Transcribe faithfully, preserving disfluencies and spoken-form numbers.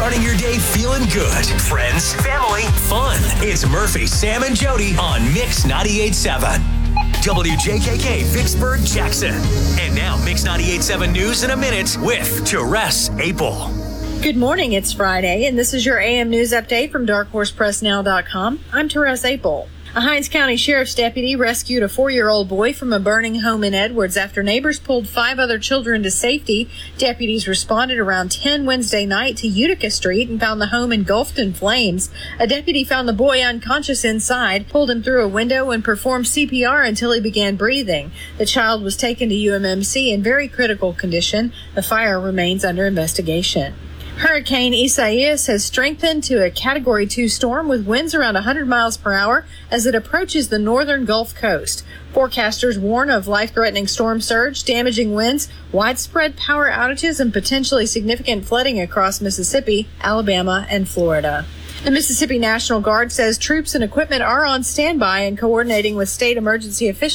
starting your day feeling good. Friends, family, fun. It's Murphy, Sam, and Jody on Mix ninety-eight point seven. W J K K, Vicksburg, Jackson. And now Mix ninety-eight point seven News in a Minute with Therese Apel. Good morning, it's Friday, and this is your A M News Update from dark horse press now dot com. I'm Therese Apel. A Hinds County Sheriff's deputy rescued a four-year-old boy from a burning home in Edwards after neighbors pulled five other children to safety. Deputies responded around ten Wednesday night to Utica Street and found the home engulfed in flames. A deputy found the boy unconscious inside, pulled him through a window, and performed C P R until he began breathing. The child was taken to U M M C in very critical condition. The fire remains under investigation. Hurricane Isaias has strengthened to a Category two storm with winds around one hundred miles per hour as it approaches the northern Gulf Coast. Forecasters warn of life-threatening storm surge, damaging winds, widespread power outages, and potentially significant flooding across Mississippi, Alabama, and Florida. The Mississippi National Guard says troops and equipment are on standby and coordinating with state emergency officials